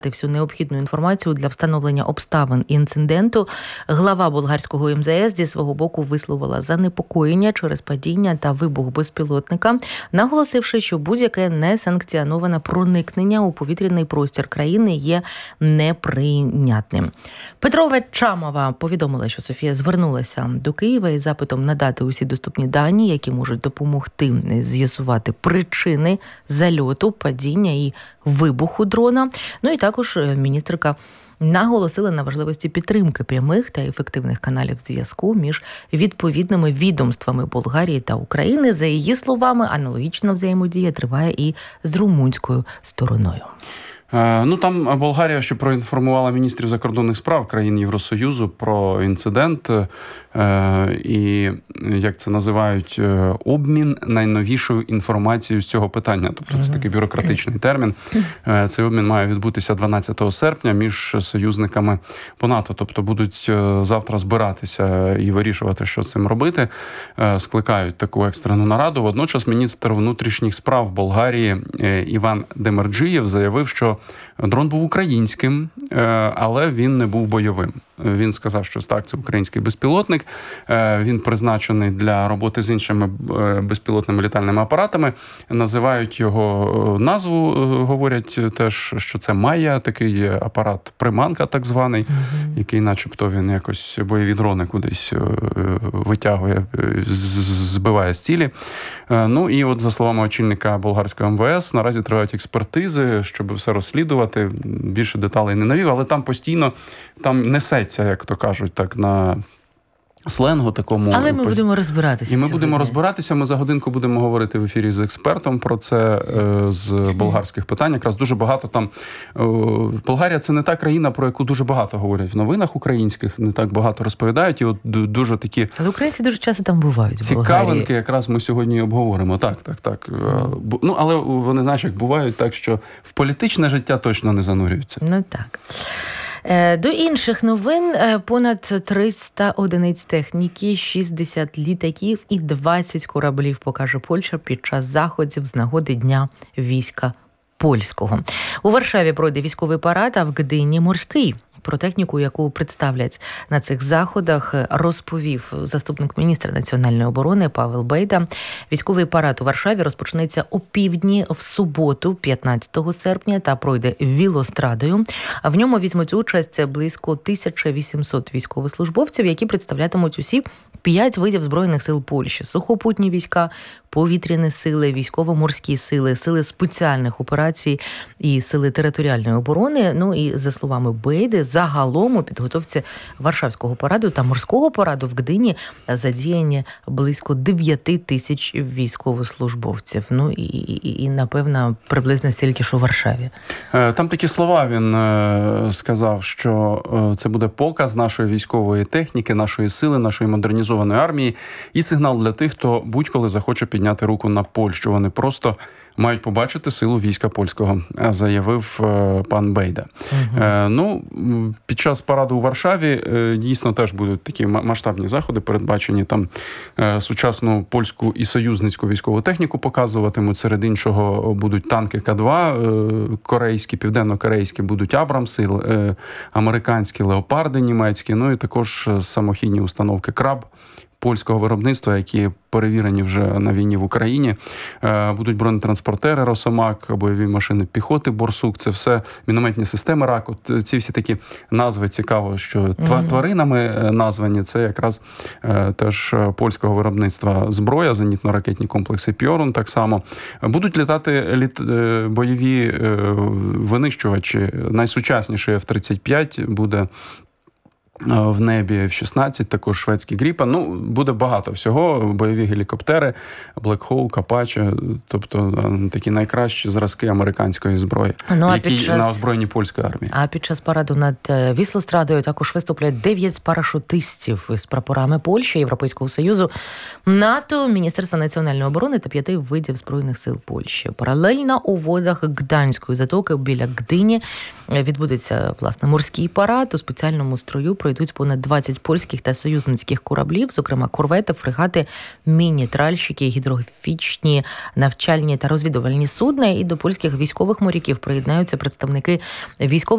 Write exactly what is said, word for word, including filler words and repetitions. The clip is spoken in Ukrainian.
всю необхідну інформацію для встановлення обставин інциденту. Глава болгарського ем зе ес зі свого боку висловила занепокоєння через падіння та вибух безпілотника, наголосивши, що будь-яке несанкціоноване проникнення у повітряний простір країни є неприйнятним. Петрова Чамова повідомила, що Софія звернулася до Києва із запитом надати усі доступні дані, які можуть допомогти з'ясувати причини зальоту, падіння і вибуху дрона. Ну і також міністерка наголосила на важливості підтримки прямих та ефективних каналів зв'язку між відповідними відомствами Болгарії та України. За її словами, аналогічна взаємодія триває і з румунською стороною. Ну, там Болгарія, що проінформувала міністрів закордонних справ країн Євросоюзу про інцидент і, як це називають, обмін найновішою інформацією з цього питання. Тобто це такий бюрократичний термін. Цей обмін має відбутися дванадцятого серпня між союзниками по НАТО. Тобто будуть завтра збиратися і вирішувати, що з цим робити. Скликають таку екстрену нараду. Водночас міністр внутрішніх справ Болгарії Іван Демерджієв заявив, що дрон був українським, але він не був бойовим. Він сказав, що так, це український безпілотник. Він призначений для роботи з іншими безпілотними літальними апаратами. Називають його назву, говорять теж, що це Майя, такий апарат-приманка так званий, mm-hmm. який начебто він якось бойові дрони кудись витягує, збиває з цілі. Ну і от за словами очільника болгарського ем ве ес, наразі тривають експертизи, щоб все розслідувати. Більше деталей не навів, але там постійно там несеться, як то кажуть, так на сленгу такому. Але ми будемо розбиратися. І ми сьогодні. будемо розбиратися. Ми за годинку будемо говорити в ефірі з експертом про це, з болгарських питань. Якраз дуже багато там... Болгарія – це не та країна, про яку дуже багато говорять в новинах українських, не так багато розповідають. І от дуже такі... Але українці дуже часто там бувають. Цікавинки якраз ми сьогодні обговоримо. Так, так, так. Mm. Ну, але вони, знаєш, як бувають так, що в політичне життя точно не занурюються. Ну, так. До інших новин. Понад триста одиниць техніки, шістдесят літаків і двадцять кораблів покаже Польща під час заходів з нагоди Дня війська польського. У Варшаві пройде військовий парад, а в Гдині – морський. Про техніку, яку представлять на цих заходах, розповів заступник міністра національної оборони Павел Бейда. Військовий парад у Варшаві розпочнеться о півдні в суботу, п'ятнадцятого серпня, та пройде Вілострадою. В ньому візьмуть участь близько тисяча вісімсот військовослужбовців, які представлятимуть усі п'ять видів Збройних сил Польщі. Сухопутні війська, повітряні сили, військово-морські сили, сили спеціальних операцій і сили територіальної оборони. Ну і, за словами Бейди, загалом у підготовці Варшавського параду та морського параду в Гдині задіяні близько дев'ять тисяч військовослужбовців. Ну і, і, і, напевно, приблизно стільки ж у Варшаві. Там такі слова він сказав, що це буде показ нашої військової техніки, нашої сили, нашої модернізованої армії і сигнал для тих, хто будь-коли захоче підняти руку на Польщу. Вони просто мають побачити силу війська польського, заявив пан Бейда. Угу. Е, ну, під час параду у Варшаві е, дійсно теж будуть такі масштабні заходи, передбачені там е, сучасну польську і союзницьку військову техніку показуватимуть. Серед іншого будуть танки Ка два, е, корейські, південно-корейські будуть Абрамси, е, американські Леопарди німецькі, ну і також самохідні установки Краб польського виробництва, які перевірені вже на війні в Україні. Будуть бронетранспортери «Росомак», бойові машини піхоти «Борсук». Це все мінометні системи «Рак». От ці всі такі назви цікаво, що mm-hmm. тваринами названі. Це якраз теж польського виробництва зброя, зенітно-ракетні комплекси «Піорун» так само. Будуть літати літ... бойові винищувачі. Найсучасніший еф тридцять п'ять буде в небі еф шістнадцять, також шведський Гріпен. Ну, буде багато всього. Бойові гелікоптери, Black Hawk, Apache, тобто такі найкращі зразки американської зброї, ну, які час... на озброєнні польської армії. А під час параду над Вілострадою також виступлять дев'ять парашутистів з прапорами Польщі, Європейського Союзу, НАТО, Міністерства національної оборони та п'яти видів Збройних сил Польщі. Паралельно у водах Гданської затоки біля Гдині відбудеться, власне, морський парад. У спеціальному строю пройдуть понад двадцять польських та союзницьких кораблів, зокрема корвети, фрегати, міні-тральщики, гідрографічні, навчальні та розвідувальні судна. І до польських військових моряків приєднаються представники військових